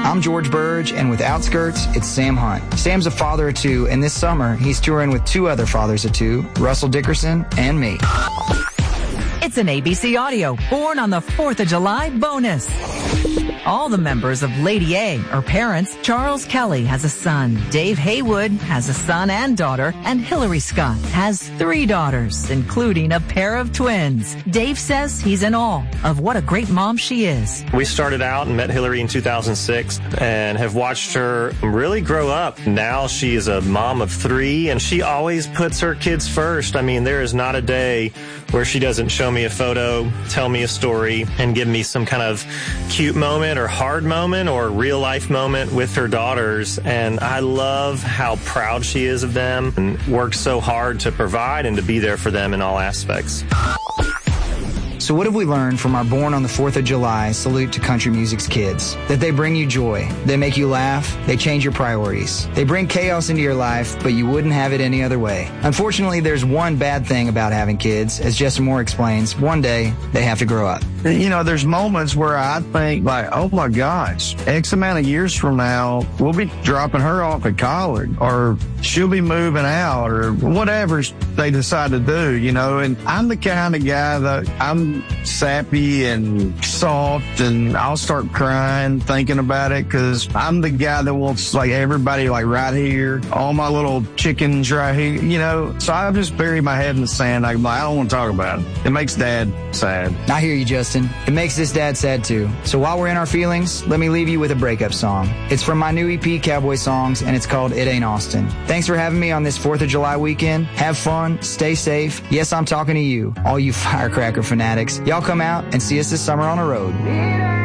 I'm George Burge, and with Outskirts, it's Sam Hunt. Sam's a father of two, and this summer, he's touring with two other fathers of two, Russell Dickerson and me. It's an ABC Audio Born on the 4th of July bonus. All the members of Lady A are parents. Charles Kelly has a son. Dave Haywood has a son and daughter. And Hillary Scott has 3 daughters, including a pair of twins. Dave says he's in awe of what a great mom she is. We started out and met Hillary in 2006 and have watched her really grow up. Now she is a mom of 3, and she always puts her kids first. I mean, there is not a day where she doesn't show me a photo, tell me a story, and give me some kind of cute moment or hard moment or real life moment with her daughters. And I love how proud she is of them and works so hard to provide and to be there for them in all aspects. So what have we learned from our Born on the 4th of July salute to country music's kids? That they bring you joy. They make you laugh. They change your priorities. They bring chaos into your life, but you wouldn't have it any other way. Unfortunately, there's one bad thing about having kids. As Justin Moore explains, one day they have to grow up. You know, there's moments where I think like, oh my gosh, X amount of years from now, we'll be dropping her off at college, or she'll be moving out, or whatever they decide to do, you know. And I'm the kind of guy that I'm sappy and soft, and I'll start crying thinking about it, because I'm the guy that wants like everybody like right here, all my little chickens right here, you know. So I just bury my head in the sand. I don't want to talk about it. It makes Dad sad. I hear you, Justin. It makes this dad sad too. So while we're in our feelings, let me leave you with a breakup song. It's from my new EP, Cowboy Songs, and it's called It Ain't Austin. Thanks for having me on this 4th of July weekend. Have fun, stay safe. Yes, I'm talking to you, all you firecracker fanatics. Y'all come out and see us this summer on the road.